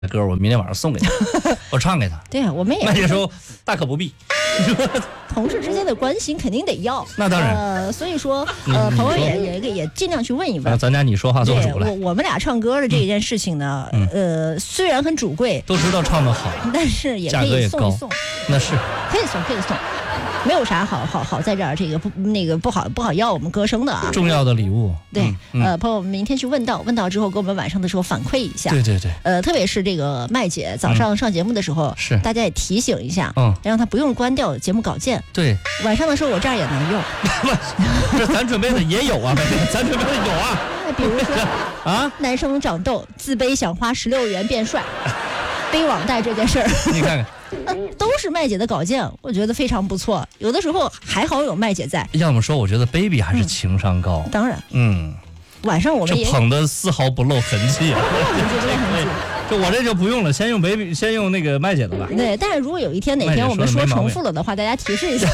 歌我明天晚上送给他，我唱给他。 对啊，我们也麦姐说大可不必。 同事之间的关心肯定得要， 那当然。 所以说朋友也尽量去问一问。 咱家你说话做主了。 我们俩唱歌的这件事情呢，虽然很主贵， 都知道唱得好， 但是也可以送一送。 那是可以送，没有啥好在这儿这个不好要我们歌声的啊。 重要的礼物。 对，朋友们明天去问到之后，给我们晚上的时候反馈一下。 对。 特别是这个麦姐早上上节目的时候， 是大家也提醒一下，让她不用关掉节目稿件。 对， 晚上的时候我这儿也能用。 这咱准备的也有啊，咱准备的有啊。 比如说啊，男生长痘，自卑想花16元变帅，背网贷这件事儿， 你看看。 都是麦姐的稿件，我觉得非常不错。有的时候还好有麦姐在。 要么说，我觉得 baby 还是情商高。 当然，晚上我们也捧得丝毫不露痕迹。就我这就不用了，先用 baby， 先用那个麦姐的吧。 对，但是如果有一天哪天我们说重复了的话，大家提示一下。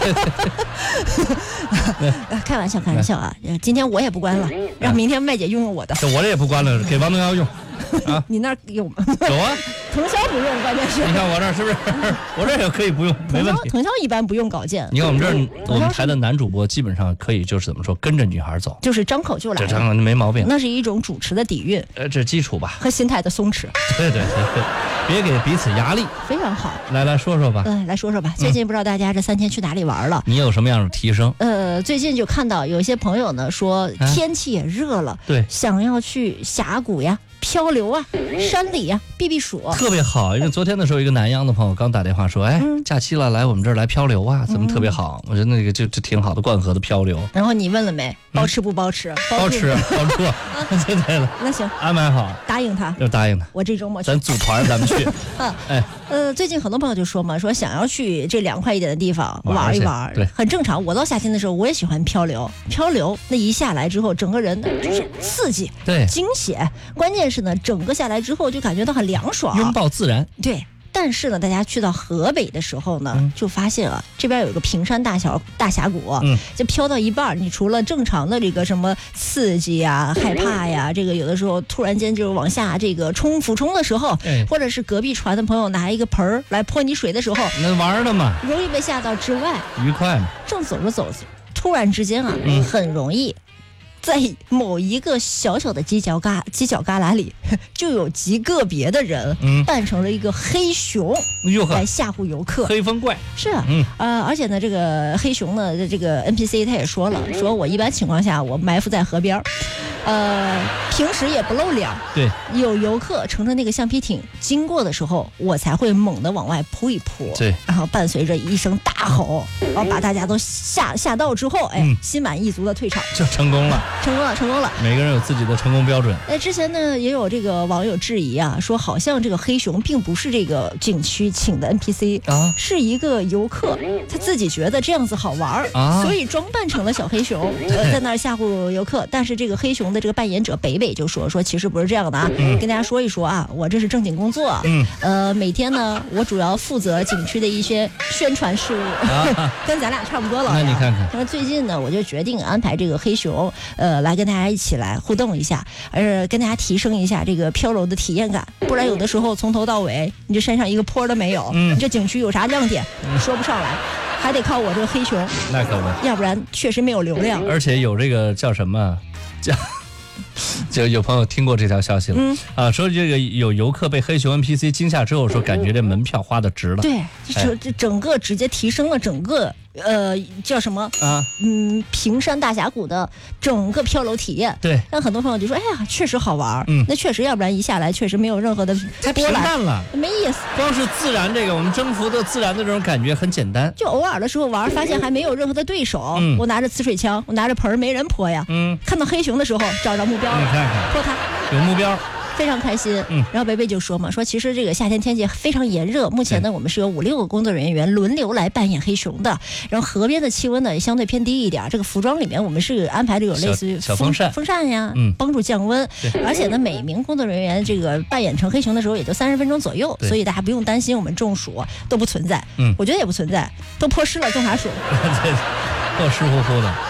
对。开玩笑啊！今天我也不关了，让明天麦姐用我的。 我这也不关了，给王东瑶用。啊， 你那儿有吗？ 有啊。 腾霄不用，关键是。 你看我这儿是不是？我这也可以不用，没问题。 腾霄一般不用稿件。 你看我们这儿，我们台的男主播基本上可以就是怎么说，跟着女孩走， 就是张口就来。 这张口没毛病。 那是一种主持的底蕴。 这是基础吧。 和心态的松弛。 对，别给彼此压力。 非常好。 来说说吧。 来说说吧。最近不知道大家这3天去哪里玩了？ 你有什么样的提升？ 最近就看到有些朋友呢说天气也热了， 对， 想要去峡谷呀、漂流啊、山里呀避暑， 特别好。因为昨天的时候，一个南阳的朋友刚打电话说，假期了，来我们这儿来漂流啊，怎么特别好？我觉得那个就挺好的，灌河的漂流。 然后你问了没？包吃不包吃？ 包吃，包住。对了， 那行， 安排好， 答应他， 就答应他。 我这周末去， 咱组团，咱们去。 最近很多朋友就说嘛，说想要去这凉快一点的地方玩一玩， 对， 很正常。我到夏天的时候，我也喜欢漂流，那一下来之后，整个人就是刺激， 对， 惊险。关键是呢，整个下来之后就感觉到很凉爽， 拥抱自然。 对。但是呢，大家去到河北的时候呢，就发现啊，这边有个平山大峡谷，就飘到一半，你除了正常的这个什么刺激呀、害怕呀，这个有的时候突然间就往下这个俯冲的时候，或者是隔壁船的朋友拿一个盆儿来泼你水的时候， 那玩的嘛， 容易被吓到之外， 愉快嘛。 正走着，突然之间啊，很容易。在某一个小小的犄角旮旯里，就有极个别的人扮成了一个黑熊来吓唬游客。 黑风怪是啊，而且呢，这个黑熊呢，这个 NPC 他也说了，说我一般情况下我埋伏在河边，平时也不露脸。 对， 有游客乘着那个橡皮艇经过的时候，我才会猛地往外扑一扑。 对， 然后伴随着一声大吼，然后把大家都吓到之后，心满意足的退场， 就成功了。 成功了！ 每个人有自己的成功标准。 之前呢，也有这个网友质疑啊，说好像这个黑熊并不是这个景区请的 NPC 啊，是一个游客，他自己觉得这样子好玩啊，所以装扮成了小黑熊，在那儿吓唬游客。但是这个黑熊的这个扮演者北北就说其实不是这样的啊，跟大家说一说啊，我这是正经工作，每天呢，我主要负责景区的一些宣传事务，跟咱俩差不多了。 那你看看， 那最近呢，我就决定安排这个黑熊，来跟大家一起来互动一下，跟大家提升一下这个漂流的体验感。不然有的时候从头到尾，你这山上一个坡都没有，你这景区有啥亮点，说不上来，还得靠我这个黑熊。 那可不， 要不然确实没有流量。 而且有这个叫什么，就有朋友听过这条消息了，说这个有游客被黑熊 NPC 惊吓之后，说感觉这门票花的值了。 对，这整个直接提升了整个叫什么啊？平山大峡谷的整个漂流体验。 对， 让很多朋友就说，哎呀，确实好玩。那确实，要不然一下来确实没有任何的太平淡了， 没意思。 光是自然这个，我们征服的自然的这种感觉很简单。 就偶尔的时候玩，发现还没有任何的对手。我拿着呲水枪，我拿着盆儿，没人泼呀。看到黑熊的时候，找着目标， 你看看， 泼它， 有目标。 非常开心。然后北北就说嘛，说其实这个夏天天气非常炎热，目前呢我们是有5-6个工作人员轮流来扮演黑熊的。然后河边的气温呢也相对偏低一点，这个服装里面我们是安排这种类似于小风扇呀，帮助降温。而且呢每名工作人员这个扮演成黑熊的时候也就30分钟左右，所以大家不用担心我们中暑都不存在。我觉得也不存在，都泼湿了中啥暑？ 都湿乎乎的。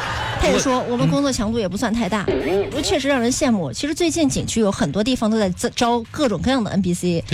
他也说我们工作强度也不算太大，确实让人羡慕。其实最近景区有很多地方都在招各种各样的 NPC。